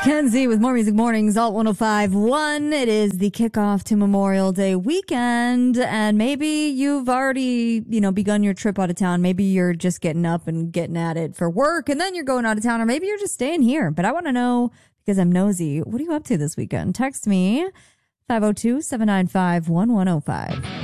Kenzie with More Music Mornings, Alt 105.1. It is the kickoff to Memorial Day weekend, and maybe you've already, begun your trip out of town. Maybe you're just getting up and getting at it for work, and then you're going out of town, or maybe you're just staying here. But I want to know, because I'm nosy, what are you up to this weekend? Text me, 502-795-1105.